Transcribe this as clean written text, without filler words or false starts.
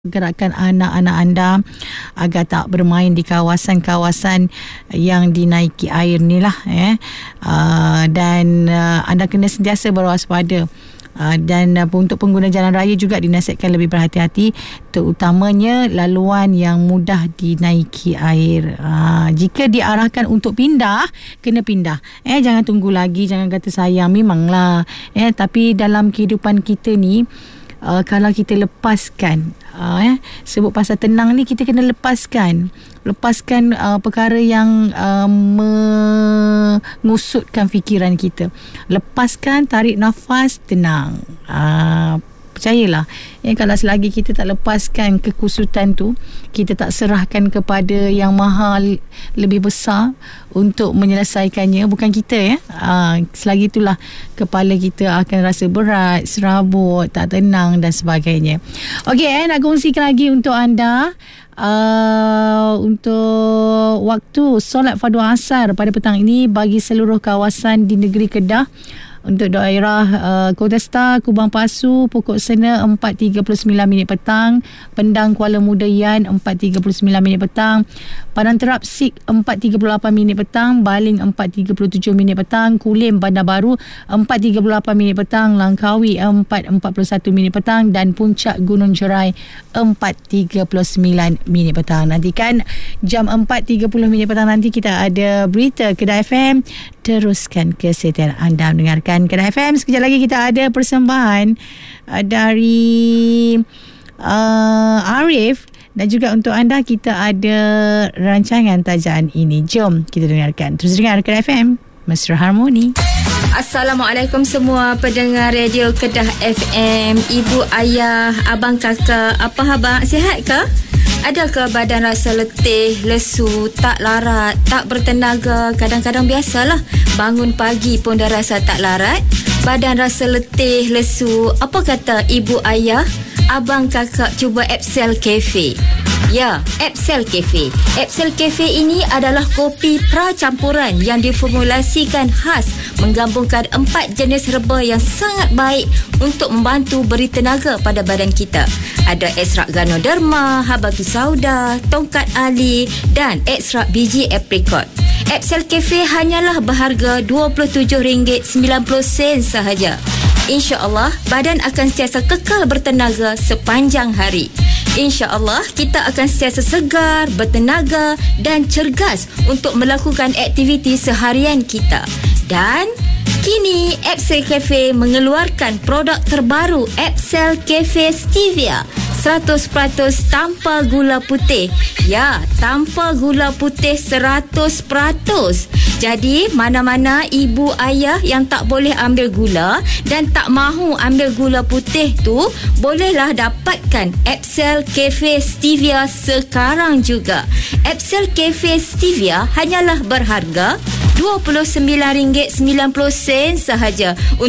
gerakan anak-anak anda agar tak bermain di kawasan-kawasan yang dinaiki air ni lah dan anda kena sentiasa berwaspada. Dan untuk pengguna jalan raya juga dinasihatkan lebih berhati-hati, terutamanya laluan yang mudah dinaiki air. Jika diarahkan untuk pindah, kena pindah. Jangan tunggu lagi, jangan kata sayang, memanglah. Tapi dalam kehidupan kita ni, kalau kita lepaskan sebut pasal tenang ni, kita kena lepaskan perkara yang mengusutkan fikiran kita. Lepaskan, tarik nafas, tenang. Percayalah, kalau selagi kita tak lepaskan kekusutan tu, kita tak serahkan kepada yang mahal lebih besar untuk menyelesaikannya, bukan kita selagi itulah kepala kita akan rasa berat, serabut, tak tenang dan sebagainya. Okey, nak kongsikan lagi untuk anda untuk waktu solat fardu asar pada petang ini bagi seluruh kawasan di negeri Kedah. Untuk daerah Kota Star, Kubang Pasu, Pokok Sena 4.39 minit petang, Pendang Kuala Muda Yan 4.39 minit petang, Padang Terap Sik 4.38 minit petang, Baling 4.37 minit petang, Kulim Bandar Baru 4.38 minit petang, Langkawi 4.41 minit petang dan Puncak Gunung Jerai 4.39 minit petang. Nantikan jam 4.30 minit petang nanti kita ada berita Kedah FM. Teruskan kesetiaan anda mendengarkan Kedah FM. Sekejap lagi kita ada persembahan dari Arif, dan juga untuk anda kita ada rancangan tajaan ini. Jom kita dengarkan. Terus dengar Kedah FM, Mesra Harmoni. Assalamualaikum semua pendengar radio Kedah FM. Ibu, ayah, abang, kakak, apa khabar? Sihat ke? Adakah badan rasa letih, lesu, tak larat, tak bertenaga? Kadang-kadang biasalah, bangun pagi pun dah rasa tak larat. Badan rasa letih, lesu. Apa kata ibu, ayah, abang, kakak cuba Epsel Cafe? Ya, Epsel Cafe. Epsel Cafe ini adalah kopi pra-campuran yang diformulasikan khas menggabungkan 4 jenis herba yang sangat baik untuk membantu beri tenaga pada badan kita. Ada ekstrak Ganoderma, Habatus Sauda, Tongkat Ali dan ekstrak biji aprikot. Epsel Cafe hanyalah berharga RM27.90 sahaja. InsyaAllah, badan akan sentiasa kekal bertenaga sepanjang hari. InsyaAllah, kita akan sentiasa segar, bertenaga dan cergas untuk melakukan aktiviti seharian kita. Dan kini Epsel Cafe mengeluarkan produk terbaru, Epsel Cafe Stevia 100% tanpa gula putih. Ya, tanpa gula putih 100%. Jadi, mana-mana ibu ayah yang tak boleh ambil gula dan tak mahu ambil gula putih tu, bolehlah dapatkan Epsel Cafe Stevia sekarang juga. Epsel Cafe Stevia hanyalah berharga RM29.90 sahaja.